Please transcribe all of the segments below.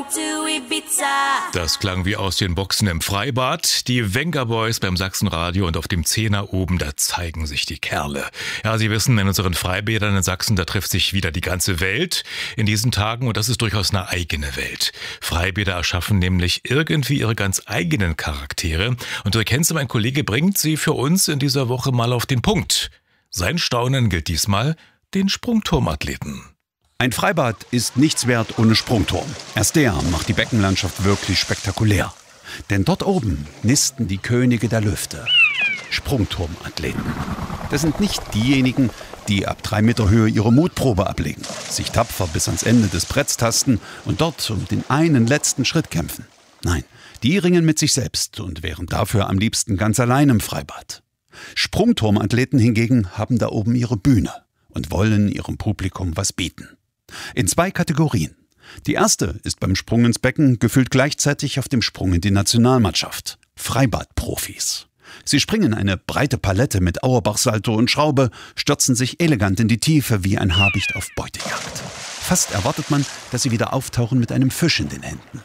to Ibiza. Das klang wie aus den Boxen im Freibad. Die Venga Boys beim Sachsenradio und auf dem Zehner oben, da zeigen sich die Kerle. Ja, Sie wissen, in unseren Freibädern in Sachsen, da trifft sich wieder die ganze Welt in diesen Tagen und das ist durchaus eine eigene Welt. Freibäder erschaffen nämlich irgendwie ihre ganz eigenen Charaktere und Dirk Henze, mein Kollege, bringt sie für uns in dieser Woche mal auf den Punkt. Sein Staunen gilt diesmal den Sprungturmathleten. Ein Freibad ist nichts wert ohne Sprungturm. Erst der macht die Beckenlandschaft wirklich spektakulär. Denn dort oben nisten die Könige der Lüfte. Sprungturmathleten. Das sind nicht diejenigen, die ab 3 Meter Höhe ihre Mutprobe ablegen, sich tapfer bis ans Ende des Bretts tasten und dort um den einen letzten Schritt kämpfen. Nein, die ringen mit sich selbst und wären dafür am liebsten ganz allein im Freibad. Sprungturmathleten hingegen haben da oben ihre Bühne und wollen ihrem Publikum was bieten. In 2 Kategorien. Die erste ist beim Sprung ins Becken gefühlt gleichzeitig auf dem Sprung in die Nationalmannschaft. Freibadprofis. Sie springen eine breite Palette mit Auerbach-Salto und Schraube, stürzen sich elegant in die Tiefe wie ein Habicht auf Beutejagd. Fast erwartet man, dass sie wieder auftauchen mit einem Fisch in den Händen.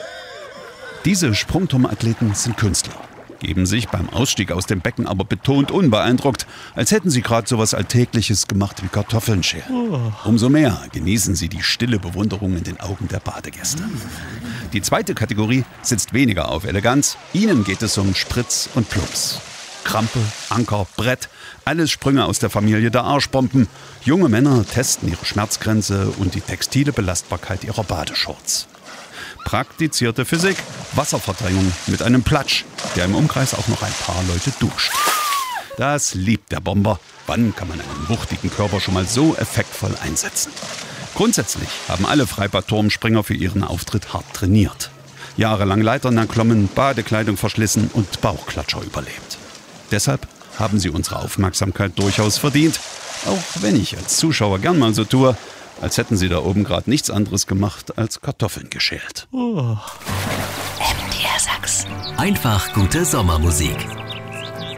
Diese Sprungturmathleten sind Künstler, geben sich beim Ausstieg aus dem Becken aber betont unbeeindruckt, als hätten sie gerade sowas Alltägliches gemacht wie Kartoffeln schälen. Umso mehr genießen sie die stille Bewunderung in den Augen der Badegäste. Die zweite Kategorie sitzt weniger auf Eleganz. Ihnen geht es um Spritz und Plumps. Krampe, Anker, Brett, alles Sprünge aus der Familie der Arschbomben. Junge Männer testen ihre Schmerzgrenze und die textile Belastbarkeit ihrer Badeshorts. Praktizierte Physik, Wasserverdrängung mit einem Platsch, der im Umkreis auch noch ein paar Leute duscht. Das liebt der Bomber. Wann kann man einen wuchtigen Körper schon mal so effektvoll einsetzen? Grundsätzlich haben alle Freibad-Turmspringer für ihren Auftritt hart trainiert. Jahrelang Leitern erklommen, Badekleidung verschlissen und Bauchklatscher überlebt. Deshalb haben sie unsere Aufmerksamkeit durchaus verdient, auch wenn ich als Zuschauer gern mal so tue, als hätten sie da oben gerade nichts anderes gemacht als Kartoffeln geschält. MDR Sachsen. Einfach gute Sommermusik.